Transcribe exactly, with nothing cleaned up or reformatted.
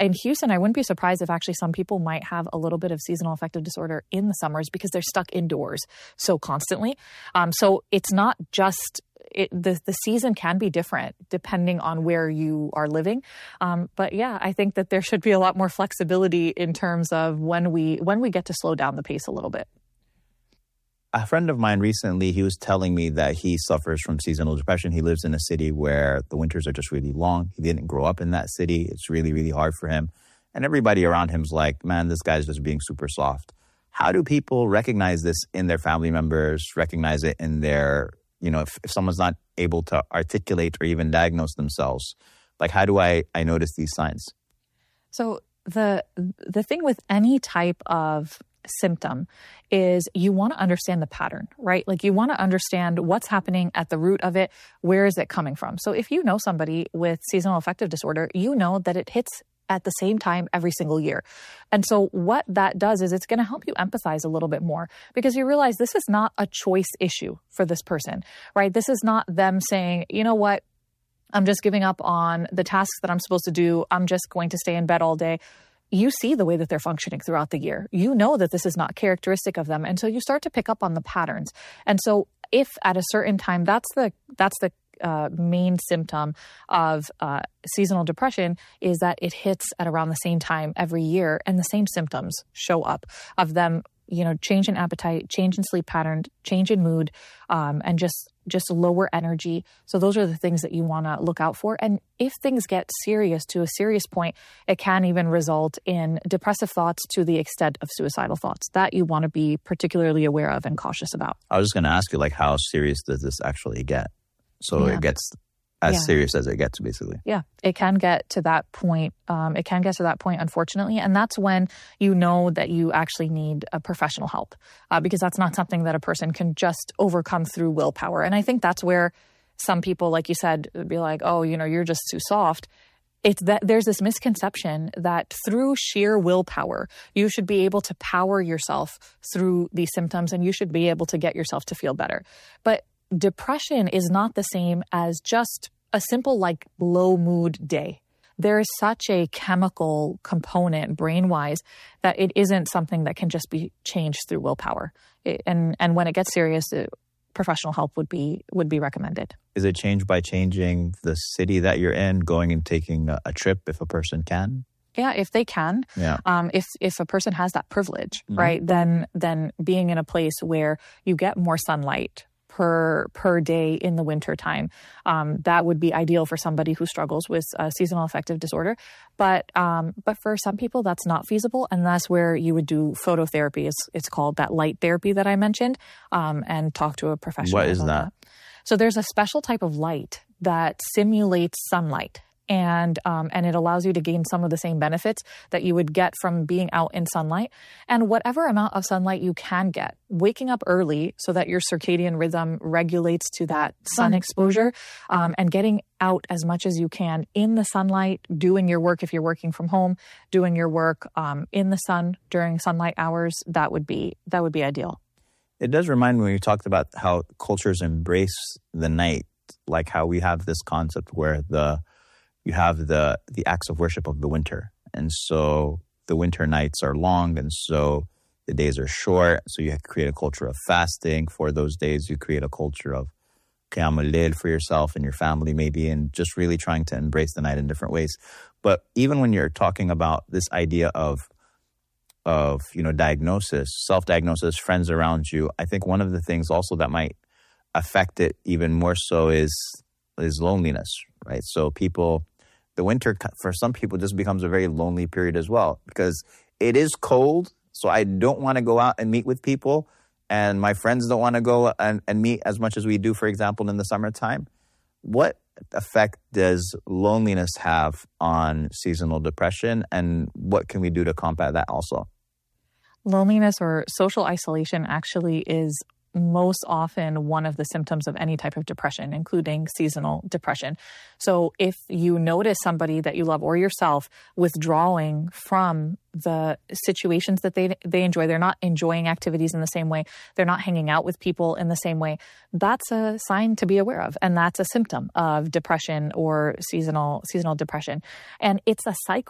in Houston, I wouldn't be surprised if actually some people might have a little bit of seasonal affective disorder in the summers because they're stuck indoors so constantly. Um, so it's not just It, the, the season can be different depending on where you are living. Um, but yeah, I think that there should be a lot more flexibility in terms of when we when we get to slow down the pace a little bit. A friend of mine recently, he was telling me that he suffers from seasonal depression. He lives in a city where the winters are just really long. He didn't grow up in that city. It's really, really hard for him. And everybody around him's like, man, this guy's just being super soft. How do people recognize this in their family members, recognize it in their You know, if, if someone's not able to articulate or even diagnose themselves, like how do I, I notice these signs? So the the thing with any type of symptom is you want to understand the pattern, right? Like you want to understand what's happening at the root of it. Where is it coming from? So if you know somebody with seasonal affective disorder, you know that it hits at the same time every single year. And so what that does is it's going to help you empathize a little bit more because you realize this is not a choice issue for this person, right? This is not them saying, you know what, I'm just giving up on the tasks that I'm supposed to do. I'm just going to stay in bed all day. You see the way that they're functioning throughout the year. You know that this is not characteristic of them until you start to pick up on the patterns. And so if at a certain time, that's the, that's the, Uh, main symptom of uh, seasonal depression is that it hits at around the same time every year and the same symptoms show up of them, you know, change in appetite, change in sleep pattern, change in mood, um, and just just lower energy. So those are the things that you want to look out for. And if things get serious to a serious point, it can even result in depressive thoughts to the extent of suicidal thoughts that you want to be particularly aware of and cautious about. I was just going to ask you, like, how serious does this actually get? So yeah. It gets as yeah. serious as it gets, basically. Yeah, it can get to that point. Um, it can get to that point, unfortunately. And that's when you know that you actually need a professional help uh, because that's not something that a person can just overcome through willpower. And I think that's where some people, like you said, would be like, oh, you know, you're just too soft. It's that there's this misconception that through sheer willpower, you should be able to power yourself through these symptoms and you should be able to get yourself to feel better. But depression is not the same as just a simple like low mood day. There is such a chemical component brain-wise that it isn't something that can just be changed through willpower. It, and and when it gets serious, it, professional help would be would be recommended. Is it changed by changing the city that you're in, going and taking a, a trip if a person can? Yeah, if they can. Yeah. Um, if if a person has that privilege, mm-hmm. right, then then being in a place where you get more sunlight per per day in the winter time. Um, that would be ideal for somebody who struggles with uh, seasonal affective disorder. But um, but for some people, that's not feasible, and that's where you would do phototherapy. It's, it's called that light therapy that I mentioned, um, and talk to a professional. What is about that? that? So there's a special type of light that simulates sunlight. And um, and it allows you to gain some of the same benefits that you would get from being out in sunlight. And whatever amount of sunlight you can get, waking up early so that your circadian rhythm regulates to that sun exposure, um, and getting out as much as you can in the sunlight, doing your work if you're working from home, doing your work um, in the sun during sunlight hours, that would be that would be ideal. It does remind me when you talked about how cultures embrace the night, like how we have this concept where the you have the the acts of worship of the winter. And so the winter nights are long, and so the days are short. So you create a culture of fasting for those days. You create a culture of qiyam al-layl for yourself and your family maybe, and just really trying to embrace the night in different ways. But even when you're talking about this idea of, of you know, diagnosis, self-diagnosis, friends around you, I think one of the things also that might affect it even more so is is loneliness, right? So people... The winter, for some people, just becomes a very lonely period as well because it is cold. So I don't want to go out and meet with people. And my friends don't want to go and, and meet as much as we do, for example, in the summertime. What effect does loneliness have on seasonal depression? And what can we do to combat that also? Loneliness or social isolation actually is most often one of the symptoms of any type of depression, including seasonal depression. So if you notice somebody that you love or yourself withdrawing from the situations that they they enjoy, they're not enjoying activities in the same way, they're not hanging out with people in the same way, that's a sign to be aware of. And that's a symptom of depression or seasonal seasonal depression. And it's a cycle.